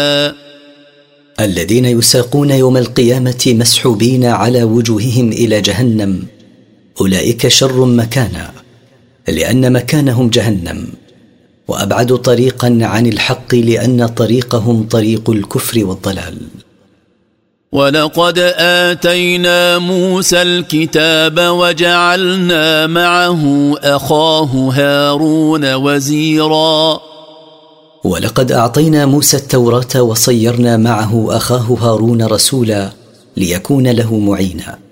الذين يساقون يوم القيامة مسحوبين على وجوههم إلى جهنم أولئك شر مكانا، لأن مكانهم جهنم، وأبعد طريقا عن الحق، لأن طريقهم طريق الكفر والضلال. ولقد آتينا موسى الكتاب وجعلنا معه أخاه هارون وزيرا. ولقد أعطينا موسى التوراة وصيرنا معه أخاه هارون رسولا ليكون له معينا.